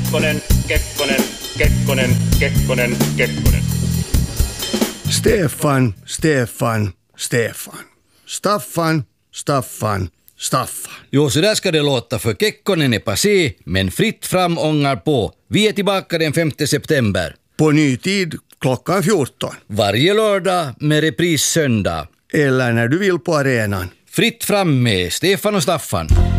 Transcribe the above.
Kekkonen, Kekkonen, Kekkonen, Kekkonen, Kekkonen. Stefan, Stefan, Stefan. Staffan, Staffan, Staffan. Jo, så där ska det låta, för Kekkonen är passé, men fritt fram ångar på. Vi är tillbaka den 5 september. På ny tid klockan 14. Varje lördag med repris söndag. Eller när du vill på arenan. Fritt fram med Stefan och Staffan.